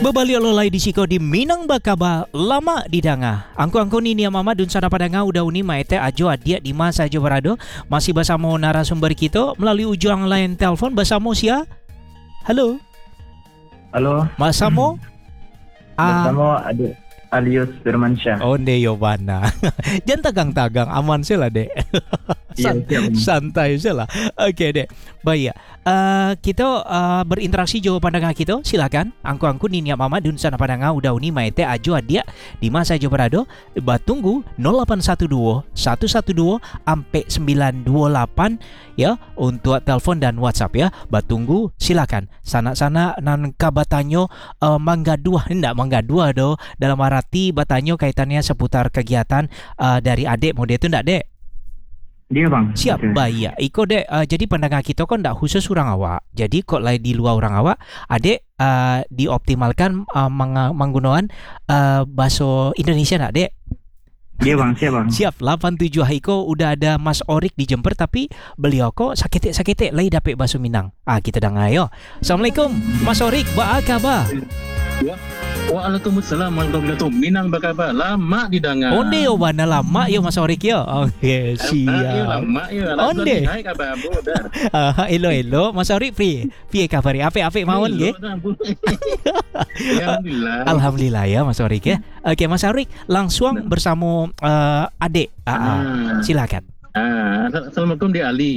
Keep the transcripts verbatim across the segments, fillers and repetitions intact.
Babali ololai di siko di Minang Bakaba lama di danga. Angku-angku nini mama dun sana padanga udah uni maete ajo adia di masa ajo berado. Masih bersama narasumber kita melalui ujung line telepon bersama sia. Halo. Halo. Masamo? Bersama adik Alius Firmansyah. Onde Yobana. Jangan tagang-tagang, aman sih lah dek. San- Iya, siap. santai sih lah. Oke dek. Baik. Uh, kita uh, berinteraksi jauh pandangan kita. Silakan. Angku-angku ninia mama dun sana padanga udah uni maete ajo adia di masa ajo berado. Batunggu nol delapan satu dua satu satu dua sampai sembilan dua delapan ya untuk telepon dan WhatsApp ya. Batunggu silakan. Sana-sana nan kabatanyo uh, mangga dua enggak mangga dua do dalam arti batanyo kaitannya seputar kegiatan uh, dari adik mode itu enggak dek? Dia bang. Siap, Oke. baik. Iko dek, uh, jadi pandangan kita kan tidak khusus orang awak. Jadi kok lain di luar orang awak, adek uh, dioptimalkan uh, meng- menggunakan uh, bahasa Indonesia nak dek? Dia bang, siap bang. Siap, delapan tujuh Iko udah ada Mas Orik di Jember tapi beliau kok sakit-sakit lagi dapat bahasa Minang. Ah, kita dengar yo. Assalamualaikum, Mas Orik, apa kabar? Ya. Waalaikumsalam warahmatullahi wabarakatuh. Minang Bakaba lama didengar. Onde yo bana lama yo Mas Orik yo. Oke, siap. Lama yo. Onde. Hai kabar bu dah. Ah, elo elo Mas Orik pri. Piye kabar? Apik-apik mawon nggih? Alhamdulillah. Alhamdulillah ya Mas Orik ya. Oke Mas Orik langsung bersama uh, adik. Ah, ah. Silakan. Ah, Assalamualaikum di Ali.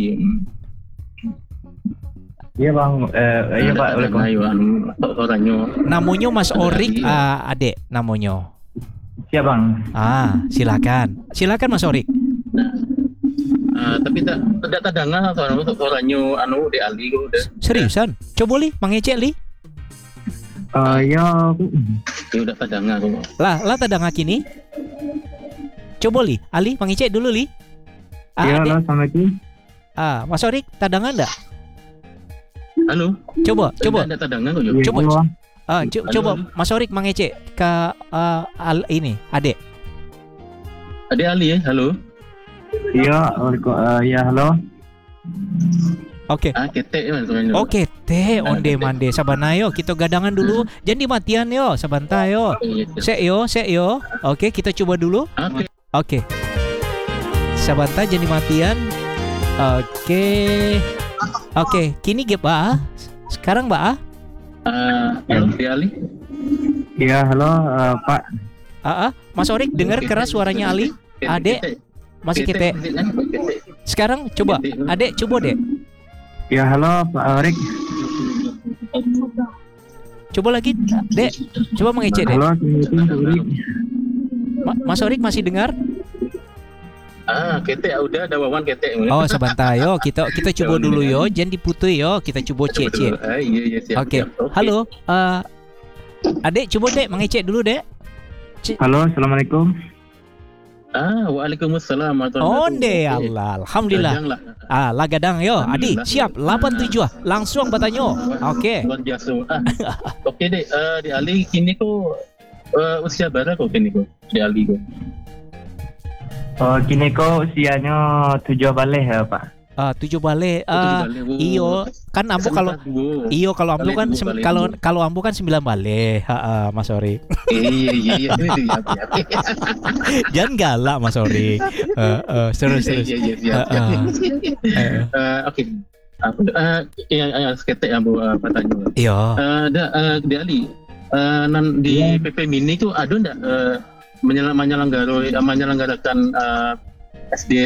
Iya bang. Eh, iya pak. Waalaikumsalam. Ayo anu orangnya. Namanya Mas Orik uh, adik namanya. Siap bang. Ah, silakan. Silakan Mas Orik. Ah, tapi tak tidak tadangan atau anu orangnya anu di Ali udah. Seriusan? Coba li, mangecek li. Eh, ya. Ya udah tadangan aku. Lah, lah tadang kini. Coba li, Ali mangecek dulu li. Ah, Iya adik. lah, assalamualaikum. Ah, Mas Orik tadangan enggak? Anu, Coba, coba. Ada tadangan kok. Iya, Coba. iya, bang. Ah, co- Halo. coba Mas Orik mangecek ke uh, al- ini, adik. Ada Ali ya, halo. Iya, waalaikumsalam. Eh, ya halo. Oke. Ah, ketek kan orangnya. Oke, teh onde mande sabana yo kita gadangan dulu. Jangan dimatian yo, sebentar yo. Sek yo, sek yo. Oke, kita coba dulu. Oke. Oke. Sebentar jangan dimatian. Oke. Oke, kini ge ba? Sekarang ba? Ah, halo di Ali. Iya, halo eh, pak. Ah, ah. Mas Orik dengar keras suaranya Ali. Adek, masih kita. Sekarang coba, Adek coba deh. Iya, halo Pak Orik. Coba lagi, Dek. Coba mengecek, Dek. Halo, assalamualaikum Pak Orik. Ma- Mas Orik masih dengar? Ah, ketek udah ada wawan ketek. Oh, sebentar yo. Kita kita coba dulu yo. Jangan diputus yo. Kita coba cek-cek. Ah, iya iya siap. Oke. siap. Halo. eh Adek coba Dek mengecek dulu, Dek. Halo, assalamualaikum. Ah, waalaikumsalam warahmatullahi Onde Allah. Alhamdulillah. Gadang lah. Ah, lah gadang yo. Adi, Alhamdulillah. siap. delapan tujuh langsung bertanya. Oke. Luar biasa. Ah. Oke deh, eh, di Ali kini kok eh, usia berapa kok kini kok di Ali kok? Oh, kini kau usianya tujuh balik ya pak. Ah, tujuh balik. Oh, Ah, tujuh balik, oh. iyo. Kan ambu kalau Wow. iyo kalau ambu Balik kan dua, sem- balik kalau dua. kalau ambu kan sembilan balik. Heeh, Mas Orik. Iya iya iya. Siap siap. Jangan galak Mas Orik. Heeh, terus terus. Iya iya siap. siap. Heeh. Heeh. Eh, Oke. Aku eh yang yang seketek yang bu apa tanya. Iya. Eh, ada eh, di Ali. Eh, nan di P P Mini tuh ada enggak eh, menyelang- menyelenggarakan menyelenggarakan eh, S D